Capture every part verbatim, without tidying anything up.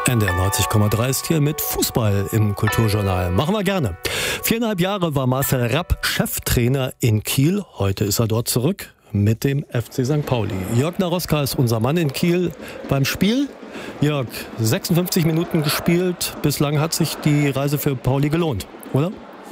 N D R neunzig Komma drei ist hier mit Fußball im Kulturjournal. Machen wir gerne. Viereinhalb Jahre war Marcel Rapp Cheftrainer in Kiel. Heute ist er dort zurück mit dem F C Sankt Pauli. Jörg Naroska ist unser Mann in Kiel beim Spiel. Jörg, sechsundfünfzig Minuten gespielt. Bislang hat sich die Reise für Pauli gelohnt, oder?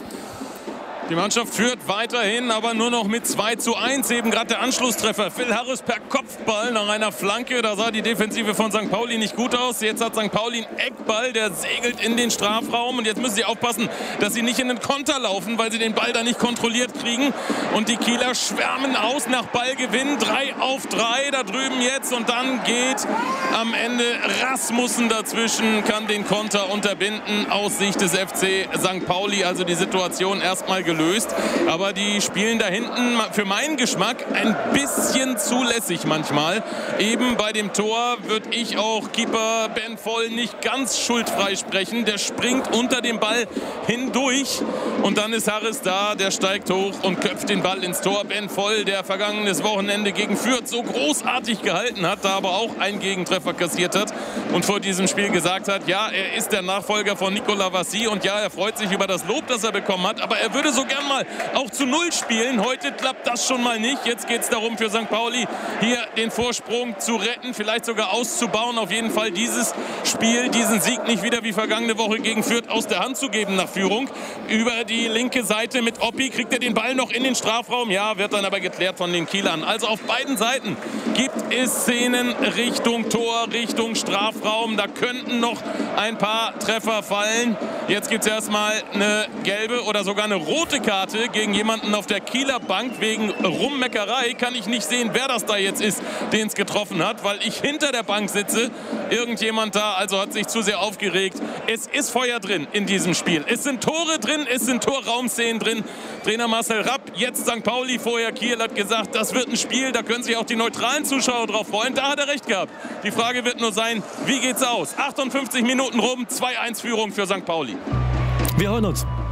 Die Mannschaft führt weiterhin, aber nur noch mit zwei zu eins. Eben gerade der Anschlusstreffer. Phil Harris per Kopfball nach einer Flanke. Da sah die Defensive von Sankt Pauli nicht gut aus. Jetzt hat Sankt Pauli einen Eckball, der segelt in den Strafraum. Und jetzt müssen sie aufpassen, dass sie nicht in den Konter laufen, weil sie den Ball da nicht kontrolliert kriegen. Und die Kieler schwärmen aus nach Ballgewinn. Drei auf drei da drüben jetzt. Und dann geht am Ende Rasmussen dazwischen, kann den Konter unterbinden aus Sicht des F C Sankt Pauli. Also die Situation erstmal gelöst. Löst. Aber die spielen da hinten für meinen Geschmack ein bisschen zu lässig manchmal. Eben bei dem Tor würde ich auch Keeper Ben Voll nicht ganz schuldfrei sprechen. Der springt unter dem Ball hindurch und dann ist Harris da, der steigt hoch und köpft den Ball ins Tor. Ben Voll, der vergangenes Wochenende gegen Fürth so großartig gehalten hat, da aber auch einen Gegentreffer kassiert hat und vor diesem Spiel gesagt hat, ja, er ist der Nachfolger von Nicolas Vassy und ja, er freut sich über das Lob, das er bekommen hat, aber er würde so gern mal auch zu Null spielen. Heute klappt das schon mal nicht. Jetzt geht es darum für Sankt Pauli, hier den Vorsprung zu retten, vielleicht sogar auszubauen. Auf jeden Fall dieses Spiel, diesen Sieg nicht wieder wie vergangene Woche gegen Fürth aus der Hand zu geben nach Führung. Über die linke Seite mit Oppi kriegt er den Ball noch in den Strafraum. Ja, wird dann aber geklärt von den Kielern. Also auf beiden Seiten gibt es Szenen Richtung Tor, Richtung Strafraum. Da könnten noch ein paar Treffer fallen. Jetzt gibt es erstmal eine gelbe oder sogar eine rote Karte gegen jemanden auf der Kieler Bank wegen Rummeckerei. Kann ich nicht sehen, wer das da jetzt ist, den es getroffen hat, weil ich hinter der Bank sitze. Irgendjemand da, also hat sich zu sehr aufgeregt. Es ist Feuer drin in diesem Spiel. Es sind Tore drin, es sind Torraumszenen drin. Trainer Marcel Rapp, jetzt Sankt Pauli, vorher Kiel, hat gesagt, das wird ein Spiel, da können sich auch die neutralen Zuschauer drauf freuen. Da hat er recht gehabt. Die Frage wird nur sein, wie geht's aus? achtundfünfzig Minuten rum, zwei eins Führung für Sankt Pauli. Wir hören uns.